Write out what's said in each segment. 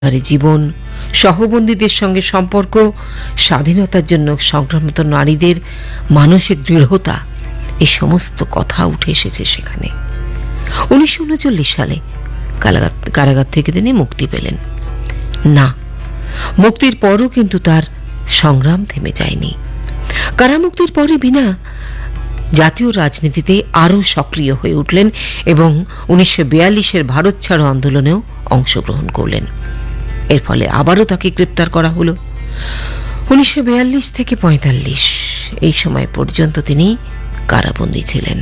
জীবন, সহবন্দীদের সঙ্গে সম্পর্ক, স্বাধীনতার জন্য সংগ্রামরত নারীদের মানসিক দৃঢ়তা, এই সমস্ত কথা উঠে এসেছে সেখানে। 1939 সালে কারাগার থেকে তিনি মুক্তি পেলেন। না, মুক্তির পরও কিন্তু তার সংগ্রাম থেমে যায়নি। কারামুক্তির পরে বিনা জাতীয় রাজনীতিতে আরও সক্রিয় হয়ে উঠলেন এবং 1942-এর ভারত ছাড়ো আন্দোলনেও অংশগ্রহণ করলেন। এর ফলে আবারও তাকে গ্রেপ্তার করা হলো। 1942 থেকে 1945 এই সময় পর্যন্ত তিনি কারাবন্দী ছিলেন।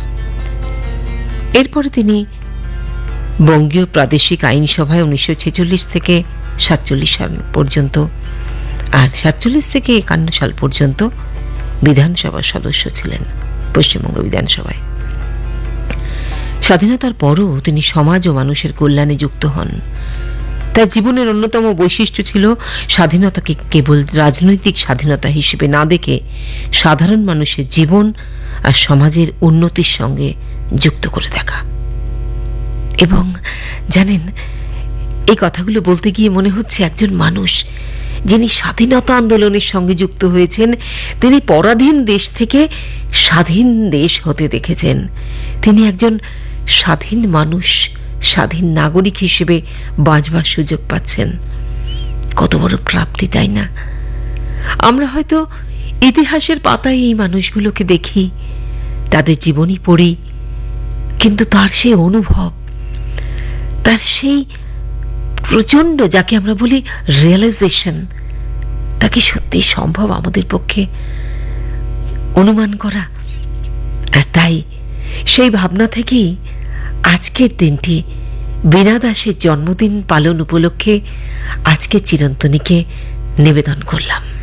এরপরে তিনি বঙ্গীয় প্রাদেশিক আইনসভায় 1946 থেকে 47 সাল পর্যন্ত আর 47 থেকে 51 সাল পর্যন্ত বিধানসভার সদস্য ছিলেন পশ্চিমবঙ্গ বিধানসভায়। স্বাধীনতার পরও তিনি সমাজ ও মানুষের কল্যাণে যুক্ত হন। তার জীবনের অন্যতম বৈশিষ্ট্য ছিল স্বাধীনতাকে কেবল রাজনৈতিক স্বাধীনতা হিসেবে না দেখে সাধারণ মানুষের জীবন আর সমাজের উন্নতির সঙ্গে যুক্ত করে দেখা। এবং জানেন, এই কথাগুলো বলতে গিয়ে মনে হচ্ছে একজন মানুষ যিনি স্বাধীনতা আন্দোলনের সঙ্গে যুক্ত হয়েছেন, তিনি পরাধীন দেশ থেকে স্বাধীন দেশ হতে দেখেছেন। তিনি একজন স্বাধীন মানুষ, স্বাধীন নাগরিক হিসেবে বাঁচবার সুযোগ পাচ্ছেন। কত বড় প্রাপ্তি, তাই না? আমরা হয়তো ইতিহাসের পাতায় এই মানুষগুলোকে দেখি, তাদের জীবনী পড়ি, কিন্তু তার সেই অনুভব, তার সেই প্রচন্ড, যাকে আমরা বলি রিয়েলাইজেশন, তাকে সত্যি সম্ভব আমাদের পক্ষে অনুমান করা? আর তাই সেই ভাবনা থেকেই আজকের দিনটি বীণা দাসের জন্মদিন পালন উপলক্ষে আজকে চিরন্তনীকে নিবেদন করলাম।